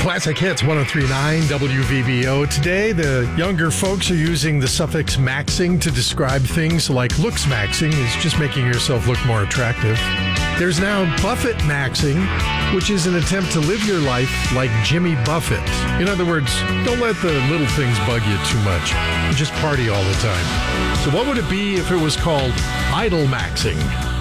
Classic Hits 103.9 WVBO. Today, the younger folks are using the suffix maxing to describe things like looks maxing is just making yourself look more attractive. There's now Buffett maxing, which is an attempt to live your life like Jimmy Buffett. In other words, don't let the little things bug you too much. Just party all the time. So what would it be if it was called idle maxing?